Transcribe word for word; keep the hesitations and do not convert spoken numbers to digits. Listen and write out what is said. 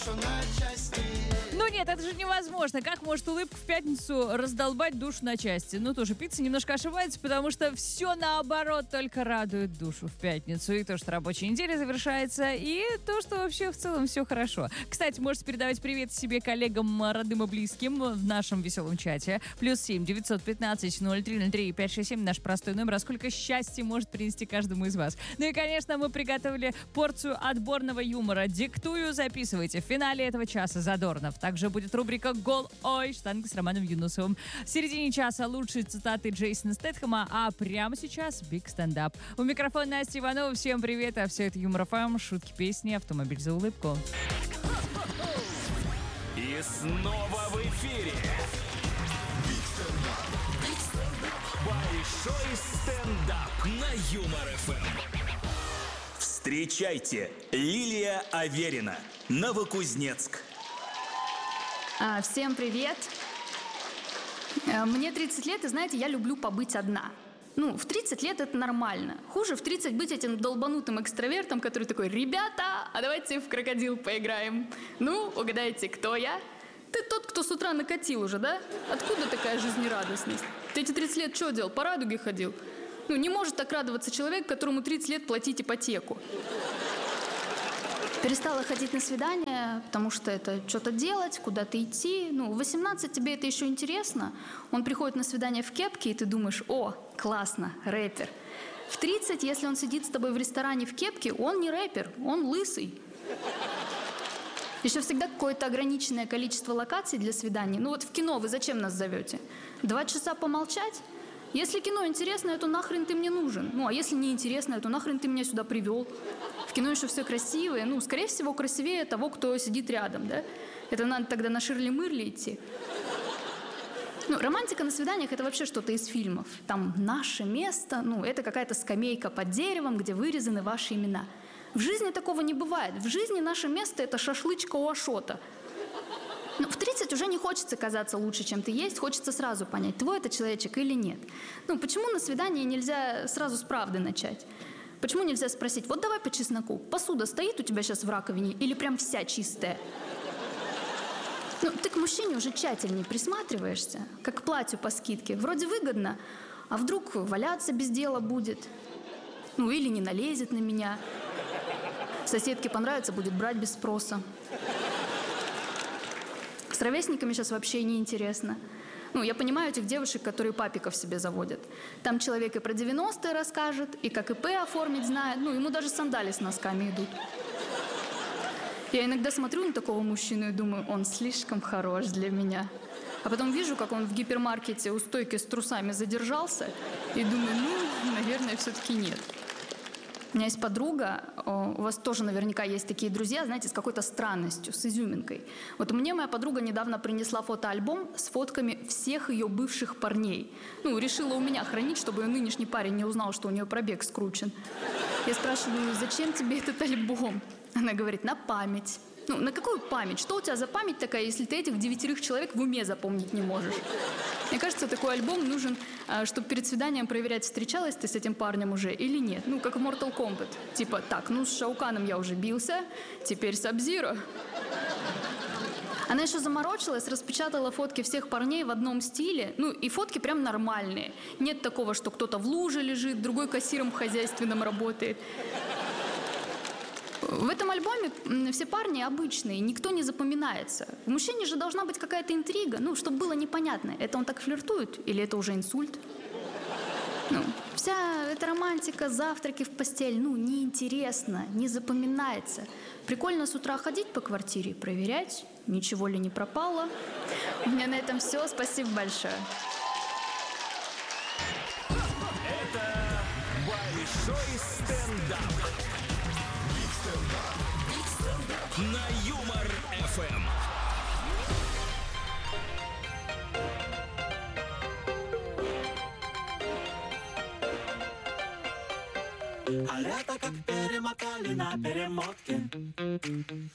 Ну нет, это же невозможно. Как может улыбка в пятницу раздолбать душу на части? Ну тоже пицца немножко ошибается, потому что все наоборот только радует душу в пятницу. И то, что рабочая неделя завершается, и то, что вообще в целом все хорошо. Кстати, можете передавать привет себе, коллегам, родным и близким в нашем веселом чате. Плюс семь девятьсот пятнадцать ноль три ноль три пять шесть семь наш простой номер. А сколько счастья может принести каждому из вас. Ну и, конечно, мы приготовили порцию отборного юмора. Диктую, записывайте. В финале этого часа Задорнов. Также будет рубрика «Гол Ой» штанги с Романом Юнусовым. В середине часа лучшие цитаты Джейсона Стэтхэма, а прямо сейчас биг стендап. У микрофона Настя Иванова. Всем привет, а все это Юмор ФМ, шутки, песни, автомобиль за улыбку. И снова в эфире большой стендап на Юмор ФМ. Встречайте, Лилия Аверина, Новокузнецк. А, всем привет. Мне тридцать лет, и знаете, я люблю побыть одна. Ну, в тридцать лет это нормально. Хуже в тридцать быть этим долбанутым экстравертом, который такой: ребята, а давайте в крокодил поиграем. Ну, угадайте, кто я? Ты тот, кто с утра накатил уже, да? Откуда такая жизнерадостность? Ты эти тридцать лет что делал? По радуге ходил? Ну, не может так радоваться человек, которому тридцать лет платить ипотеку. Перестала ходить на свидания, потому что это что-то делать, куда-то идти. Ну, в восемнадцать тебе это еще интересно. Он приходит на свидание в кепке, и ты думаешь: о, классно, рэпер. В тридцать, если он сидит с тобой в ресторане в кепке, он не рэпер, он лысый. Еще всегда какое-то ограниченное количество локаций для свиданий. Ну вот в кино вы зачем нас зовете? Два часа помолчать? Если кино интересное, то нахрен ты мне нужен? Ну, а если не интересное, то нахрен ты меня сюда привел? В кино еще все красивое. Ну, скорее всего, красивее того, кто сидит рядом, да? Это надо тогда на Ширли-Мырли идти. Ну, романтика на свиданиях – это вообще что-то из фильмов. Там наше место, ну, это какая-то скамейка под деревом, где вырезаны ваши имена. В жизни такого не бывает. В жизни наше место – это шашлычка у Ашота. Но в тридцать уже не хочется казаться лучше, чем ты есть. Хочется сразу понять, твой это человечек или нет. Ну, почему на свидании нельзя сразу с правды начать? Почему нельзя спросить: вот давай по чесноку, посуда стоит у тебя сейчас в раковине или прям вся чистая? Ну, ты к мужчине уже тщательнее присматриваешься, как к платью по скидке. Вроде выгодно, а вдруг валяться без дела будет? Ну, или не налезет на меня. Соседке понравится, будет брать без спроса. С ровесниками сейчас вообще неинтересно. Ну, я понимаю этих девушек, которые папиков себе заводят. Там человек и про девяностые расскажет, и как ИП оформить знает. Ну, ему даже сандали с носками идут. Я иногда смотрю на такого мужчину и думаю: он слишком хорош для меня. А потом вижу, как он в гипермаркете у стойки с трусами задержался, и думаю: ну, наверное, все-таки нет. У меня есть подруга, у вас тоже наверняка есть такие друзья, знаете, с какой-то странностью, с изюминкой. Вот мне моя подруга недавно принесла фотоальбом с фотками всех ее бывших парней. Ну, решила у меня хранить, чтобы ее нынешний парень не узнал, что у нее пробег скручен. Я спрашиваю: зачем тебе этот альбом? Она говорит: на память. Ну, на какую память? Что у тебя за память такая, если ты этих девятерых человек в уме запомнить не можешь? Мне кажется, такой альбом нужен, чтобы перед свиданием проверять, встречалась ты с этим парнем уже или нет. Ну, как в Mortal Kombat. Типа: так, ну с Шауканом я уже бился, теперь Саб-Зиро. Она еще заморочилась, распечатала фотки всех парней в одном стиле. Ну, и фотки прям нормальные. Нет такого, что кто-то в луже лежит, другой кассиром в хозяйственном работает. В этом альбоме все парни обычные, никто не запоминается. В мужчине же должна быть какая-то интрига, ну, чтобы было непонятно, это он так флиртует или это уже инсульт. Ну, вся эта романтика, завтраки в постель, ну, неинтересно, не запоминается. Прикольно с утра ходить по квартире, проверять, ничего ли не пропало. У меня на этом все, спасибо большое. Это большой стендап на Юмор ФМ. А лето как перемотали на перемотке.